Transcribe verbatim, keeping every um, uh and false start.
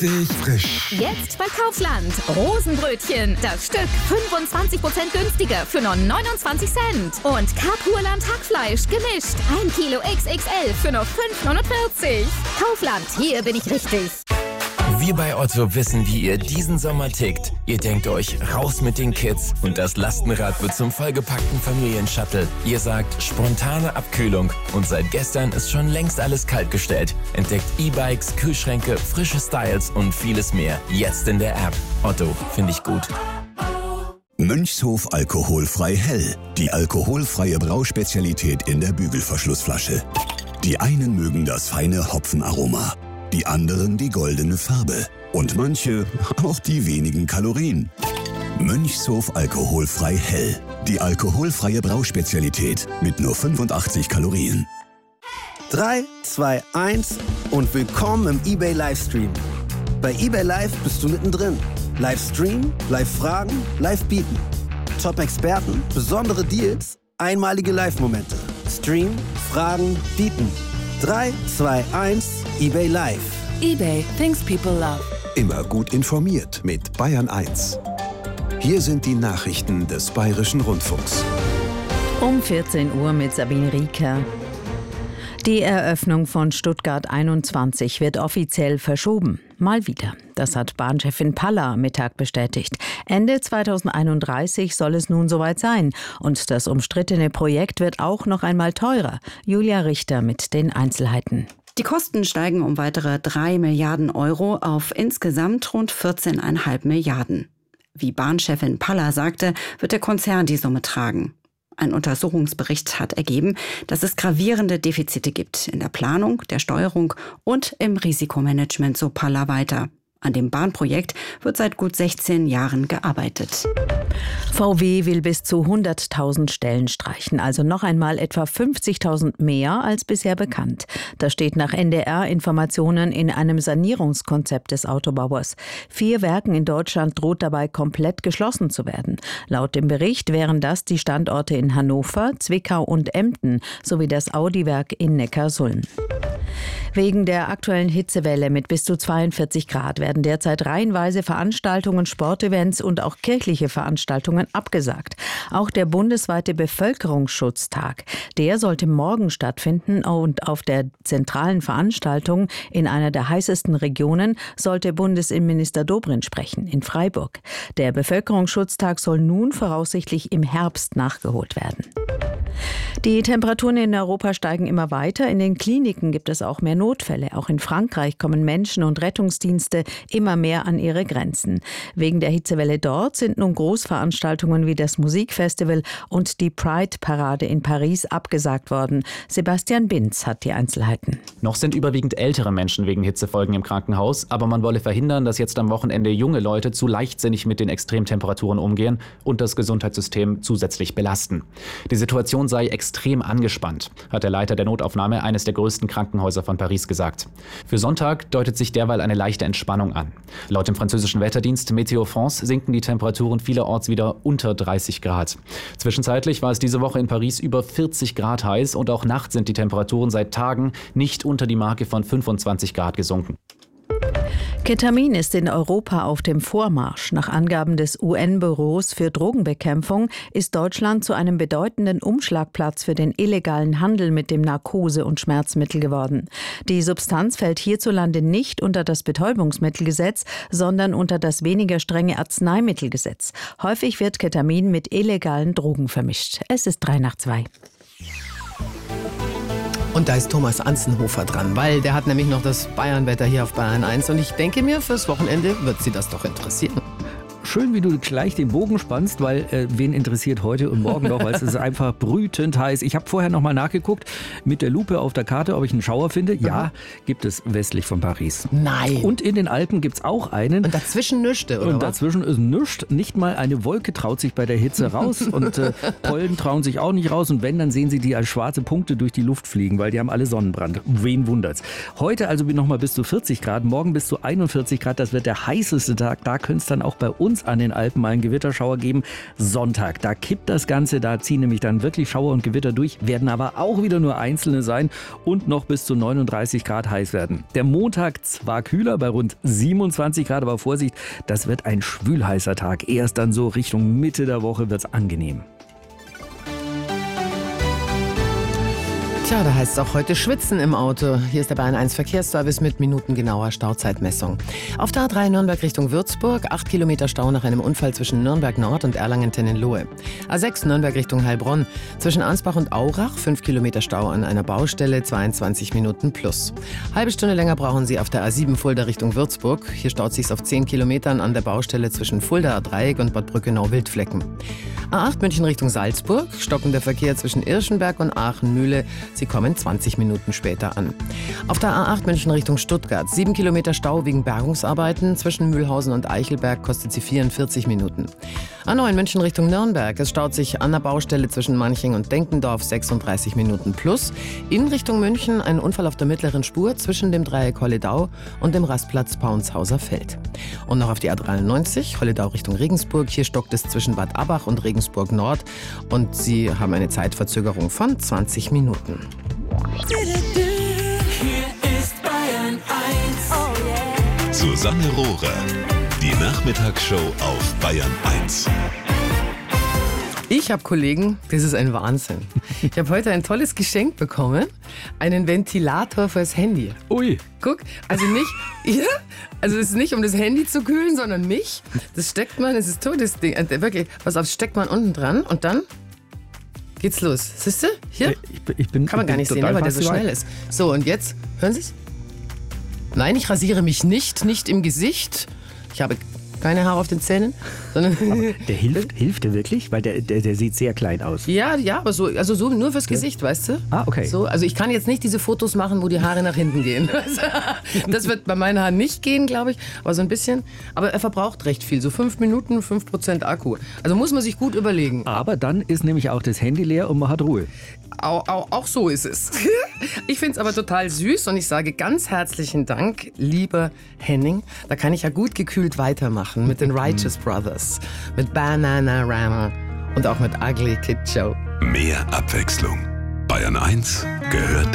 richtig frisch. Jetzt bei Kaufland. Rosenbrötchen. Das Stück fünfundzwanzig Prozent günstiger für nur neunundzwanzig Cent. Und Kapurland Hackfleisch gemischt. ein Kilo X X L für nur fünf neunundvierzig. Kaufland, hier bin ich richtig. Wir bei Otto wissen, wie ihr diesen Sommer tickt. Ihr denkt euch, raus mit den Kids und das Lastenrad wird zum vollgepackten Familienshuttle. Ihr sagt, spontane Abkühlung und seit gestern ist schon längst alles kaltgestellt. Entdeckt E-Bikes, Kühlschränke, frische Styles und vieles mehr. Jetzt in der App. Otto, finde ich gut. Mönchshof alkoholfrei hell. Die alkoholfreie Brauspezialität in der Bügelverschlussflasche. Die einen mögen das feine Hopfenaroma. Die anderen die goldene Farbe. Und manche auch die wenigen Kalorien. Mönchshof alkoholfrei hell. Die alkoholfreie Brauspezialität mit nur fünfundachtzig Kalorien. drei, zwei, eins und willkommen im eBay Livestream. Bei eBay Live bist du mittendrin. Livestream, Live-Fragen, Live-Bieten. Top-Experten, besondere Deals, einmalige Live-Momente. Stream, Fragen, Bieten. drei, zwei, eins, eBay Live. eBay, things people love. Immer gut informiert mit Bayern eins. Hier sind die Nachrichten des Bayerischen Rundfunks. Um vierzehn Uhr mit Sabine Rieker. Die Eröffnung von Stuttgart einundzwanzig wird offiziell verschoben. Mal wieder. Das hat Bahnchefin Paller am Mittag bestätigt. Ende zweitausendeinunddreißig soll es nun soweit sein. Und das umstrittene Projekt wird auch noch einmal teurer. Julia Richter mit den Einzelheiten. Die Kosten steigen um weitere drei Milliarden Euro auf insgesamt rund vierzehn Komma fünf Milliarden. Wie Bahnchefin Paller sagte, wird der Konzern die Summe tragen. Ein Untersuchungsbericht hat ergeben, dass es gravierende Defizite gibt in der Planung, der Steuerung und im Risikomanagement, so Paller weiter. An dem Bahnprojekt wird seit gut sechzehn Jahren gearbeitet. V W will bis zu hunderttausend Stellen streichen, also noch einmal etwa fünfzigtausend mehr als bisher bekannt. Das steht nach N D R-Informationen in einem Sanierungskonzept des Autobauers. Vier Werken in Deutschland droht dabei komplett geschlossen zu werden. Laut dem Bericht wären das die Standorte in Hannover, Zwickau und Emden sowie das Audi-Werk in Neckarsulm. Wegen der aktuellen Hitzewelle mit bis zu zweiundvierzig Grad werden derzeit reihenweise Veranstaltungen, Sportevents und auch kirchliche Veranstaltungen abgesagt. Auch der bundesweite Bevölkerungsschutztag, der sollte morgen stattfinden und auf der zentralen Veranstaltung in einer der heißesten Regionen sollte Bundesinnenminister Dobrindt sprechen, in Freiburg. Der Bevölkerungsschutztag soll nun voraussichtlich im Herbst nachgeholt werden. Die Temperaturen in Europa steigen immer weiter. In den Kliniken gibt es auch mehr Notfälle. Auch in Frankreich kommen Menschen und Rettungsdienste immer mehr an ihre Grenzen. Wegen der Hitzewelle dort sind nun Großveranstaltungen wie das Musikfestival und die Pride-Parade in Paris abgesagt worden. Sebastian Binz hat die Einzelheiten. Noch sind überwiegend ältere Menschen wegen Hitzefolgen im Krankenhaus, aber man wolle verhindern, dass jetzt am Wochenende junge Leute zu leichtsinnig mit den Extremtemperaturen umgehen und das Gesundheitssystem zusätzlich belasten. Die Situation sei extrem angespannt, hat der Leiter der Notaufnahme eines der größten Krankenhäuser von Paris gesagt. Für Sonntag deutet sich derweil eine leichte Entspannung an. Laut dem französischen Wetterdienst Météo France sinken die Temperaturen vielerorts wieder unter dreißig Grad. Zwischenzeitlich war es diese Woche in Paris über vierzig Grad heiß und auch nachts sind die Temperaturen seit Tagen nicht unter die Marke von fünfundzwanzig Grad gesunken. Ketamin ist in Europa auf dem Vormarsch. Nach Angaben des U N-Büros für Drogenbekämpfung ist Deutschland zu einem bedeutenden Umschlagplatz für den illegalen Handel mit dem Narkose- und Schmerzmittel geworden. Die Substanz fällt hierzulande nicht unter das Betäubungsmittelgesetz, sondern unter das weniger strenge Arzneimittelgesetz. Häufig wird Ketamin mit illegalen Drogen vermischt. Es ist drei nach zwei. Und da ist Thomas Anzenhofer dran, weil der hat nämlich noch das Bayernwetter hier auf Bayern eins und ich denke mir, fürs Wochenende wird Sie das doch interessieren. Schön, wie du gleich den Bogen spannst, weil äh, wen interessiert heute und morgen noch, weil es ist einfach brütend heiß. Ich habe vorher noch mal nachgeguckt mit der Lupe auf der Karte, ob ich einen Schauer finde. Ja, gibt es westlich von Paris. Nein. Und in den Alpen gibt es auch einen. Und dazwischen nüschte, oder Und was? dazwischen ist nüscht. Nicht mal eine Wolke traut sich bei der Hitze raus und äh, Pollen trauen sich auch nicht raus. Und wenn, dann sehen sie die als schwarze Punkte durch die Luft fliegen, weil die haben alle Sonnenbrand. Wen wundert's? Heute also noch mal bis zu vierzig Grad, morgen bis zu einundvierzig Grad. Das wird der heißeste Tag. Da könnte es dann auch bei uns es an den Alpen mal einen Gewitterschauer geben. Sonntag, da kippt das Ganze, da ziehen nämlich dann wirklich Schauer und Gewitter durch, werden aber auch wieder nur einzelne sein und noch bis zu neununddreißig Grad heiß werden. Der Montag zwar kühler bei rund siebenundzwanzig Grad, aber Vorsicht, das wird ein schwülheißer Tag. Erst dann so Richtung Mitte der Woche wird es angenehm. Tja, da heißt es auch heute schwitzen im Auto. Hier ist der Bayern eins Verkehrsservice mit minutengenauer Stauzeitmessung. Auf der A drei Nürnberg Richtung Würzburg, acht Kilometer Stau nach einem Unfall zwischen Nürnberg Nord und Erlangen-Tennenlohe. A sechs Nürnberg Richtung Heilbronn, zwischen Ansbach und Aurach, fünf Kilometer Stau an einer Baustelle, zweiundzwanzig Minuten plus. Halbe Stunde länger brauchen Sie auf der A sieben Fulda Richtung Würzburg. Hier staut sich's auf zehn Kilometern an der Baustelle zwischen Fuldaer Dreieck und Bad Brückenau-Wildflecken. A acht München Richtung Salzburg, stockender Verkehr zwischen Irschenberg und Aachen-Mühle. Sie kommen zwanzig Minuten später an. Auf der A acht München Richtung Stuttgart, sieben Kilometer Stau wegen Bergungsarbeiten. Zwischen Mühlhausen und Eichelberg kostet sie vierundvierzig Minuten. A neun München Richtung Nürnberg, es staut sich an der Baustelle zwischen Manching und Denkendorf sechsunddreißig Minuten plus. In Richtung München ein Unfall auf der mittleren Spur zwischen dem Dreieck Holledau und dem Rastplatz Paunshauser Feld. Und noch auf die A dreiundneunzig, Holledau Richtung Regensburg. Hier stockt es zwischen Bad Abbach und Regensburg Nord und Sie haben eine Zeitverzögerung von zwanzig Minuten. Hier ist Bayern eins. Oh yeah. Susanne Rohrer, die Nachmittagsshow auf Bayern eins. Ich habe Kollegen, das ist ein Wahnsinn. Ich habe heute ein tolles Geschenk bekommen, einen Ventilator fürs Handy. Ui. Guck, also nicht, ja, also es ist nicht, um das Handy zu kühlen, sondern mich. Das steckt man, das ist totes Ding, wirklich, was auf, steckt man unten dran und dann geht's los. Siehst du? Hier? Ich, ich bin, Kann man gar nicht sehen, weil der so schnell ist. So, und jetzt, hören Sie es? Nein, ich rasiere mich nicht, nicht im Gesicht. Ich habe keine Haare auf den Zähnen. Sondern aber der hilft, hilft der wirklich? Weil der, der, der sieht sehr klein aus. Ja, ja, aber so, also so nur fürs Gesicht, weißt du? Ah, okay. So, also ich kann jetzt nicht diese Fotos machen, wo die Haare nach hinten gehen. Das wird bei meinen Haaren nicht gehen, glaube ich. Aber so ein bisschen. Aber er verbraucht recht viel. So fünf Minuten, fünf Prozent Akku. Also muss man sich gut überlegen. Aber dann ist nämlich auch das Handy leer und man hat Ruhe. Auch, auch, auch so ist es. Ich finde es aber total süß und ich sage ganz herzlichen Dank, lieber Henning. Da kann ich ja gut gekühlt weitermachen mit den Righteous Brothers, mit Bananarama und auch mit Ugly Kid Joe. Mehr Abwechslung. Bayern eins gehört